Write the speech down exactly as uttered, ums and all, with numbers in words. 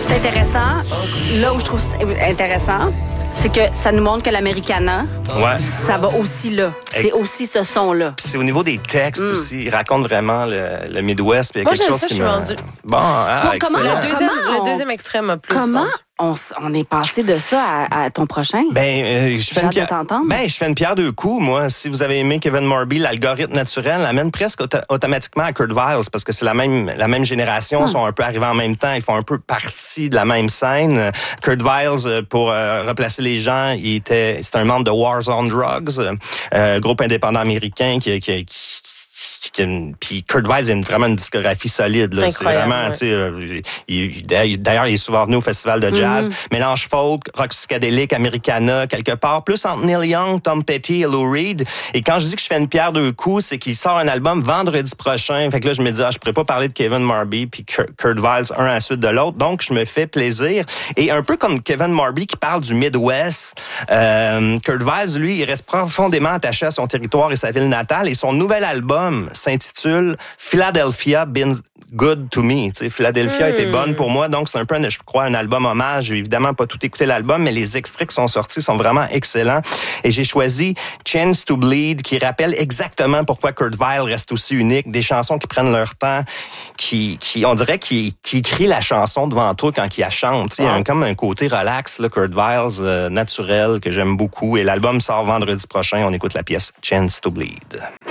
C'est intéressant. Là où je trouve intéressant, c'est que ça nous montre que l'Americana, ouais. ça va aussi là. C'est aussi ce son-là. Puis c'est au niveau des textes mm. aussi. Il raconte vraiment le, le Midwest. Puis il y a Moi, quelque j'aime chose ça, qui je me... suis rendue. Bon, ah, comment, Le deuxième, comment on... le deuxième extrême m'a plus Comment vendu. on, on est passé de ça à, à ton prochain? Ben, euh, je fais une pierre. Ben, je fais une pierre deux coups, moi. Si vous avez aimé Kevin Morby, l'algorithme naturel l'amène presque auto- automatiquement à Kurt Vile parce que c'est la même la même génération, ils sont un peu arrivés en même temps, ils font un peu partie de la même scène. Kurt Vile, pour euh, replacer les gens, il était c'est un membre de Wars on Drugs, euh, groupe indépendant américain qui qui, qui puis Kurt Vile a une, vraiment une discographie solide. Là. C'est vraiment, ouais. tu sais, euh, il, d'ailleurs, il est souvent venu au festival de jazz. Mm-hmm. Mélange folk, rock psychédélique, Americana, quelque part. Plus entre Neil Young, Tom Petty et Lou Reed. Et quand je dis que je fais une pierre deux coups, c'est qu'il sort un album vendredi prochain. Fait que là, je me dis, ah, je pourrais pas parler de Kevin Morby puis Kurt Vile un à la suite de l'autre. Donc, je me fais plaisir. Et un peu comme Kevin Morby qui parle du Midwest, euh, Kurt Vile, lui, il reste profondément attaché à son territoire et sa ville natale. Et son nouvel album s'intitule Philadelphia Been Good to Me. T'sais, Philadelphia mm. était bonne pour moi, donc c'est un peu, je crois, un album hommage. J'ai évidemment pas tout écouté l'album, mais les extraits qui sont sortis sont vraiment excellents. Et j'ai choisi Chance to Bleed, qui rappelle exactement pourquoi Kurt Vile reste aussi unique. Des chansons qui prennent leur temps, qui, qui on dirait qu'il qui écrit la chanson devant toi quand il la chante. Il y a un, comme un côté relax, là, Kurt Vile, euh, naturel, que j'aime beaucoup. Et l'album sort vendredi prochain. On écoute la pièce Chance to Bleed.